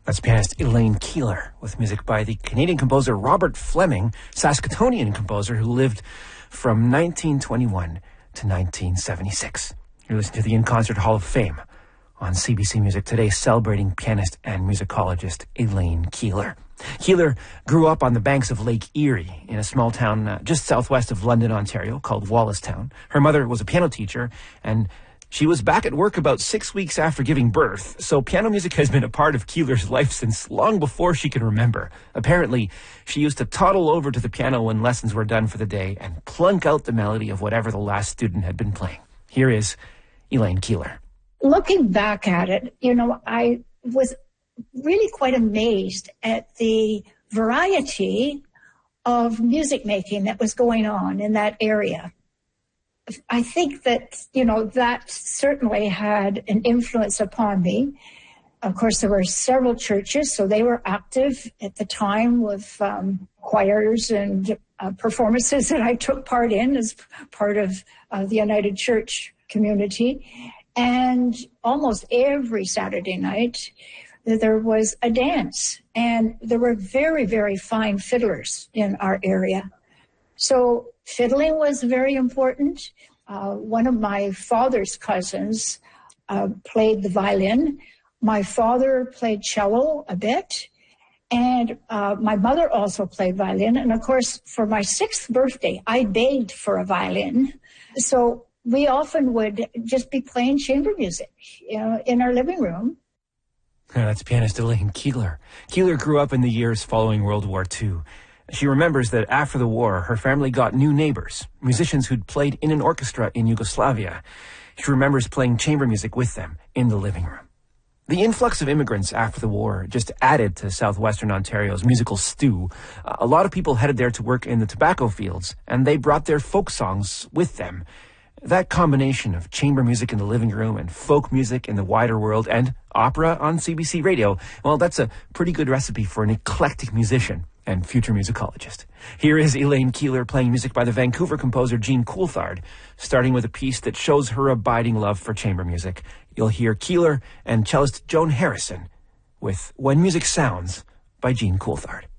That's pianist Elaine Keeler with music by the Canadian composer Robert Fleming, Saskatoonian composer who lived from 1921 to 1976. You're listening to the In Concert Hall of Fame on CBC Music today, celebrating pianist and musicologist Elaine Keeler. Keeler grew up on the banks of Lake Erie in a small town just southwest of London, Ontario, called Wallacestown. Her mother was a piano teacher, and she was back at work about 6 weeks after giving birth, so piano music has been a part of Keeler's life since long before she can remember. Apparently, she used to toddle over to the piano when lessons were done for the day and plunk out the melody of whatever the last student had been playing. Here is Elaine Keeler. Looking back at it, I was really quite amazed at the variety of music making that was going on in that area. I think that, that certainly had an influence upon me. Of course, there were several churches, so they were active at the time with choirs and performances that I took part in as part of the United Church community. And almost every Saturday night, there was a dance. And there were very, very fine fiddlers in our area. So fiddling was very important. One of my father's cousins played the violin. My father played cello a bit. And my mother also played violin. And of course, for my 6th birthday, I begged for a violin. So we often would just be playing chamber music, in our living room. That's pianist Elaine Keeler. Keeler grew up in the years following World War II. She remembers that after the war, her family got new neighbors, musicians who'd played in an orchestra in Yugoslavia. She remembers playing chamber music with them in the living room. The influx of immigrants after the war just added to southwestern Ontario's musical stew. A lot of people headed there to work in the tobacco fields, and they brought their folk songs with them. That combination of chamber music in the living room and folk music in the wider world and opera on CBC Radio, well, that's a pretty good recipe for an eclectic musician and future musicologist. Here is Elaine Keeler playing music by the Vancouver composer Jean Coulthard, starting with a piece that shows her abiding love for chamber music. You'll hear Keeler and cellist Joan Harrison with When Music Sounds by Jean Coulthard.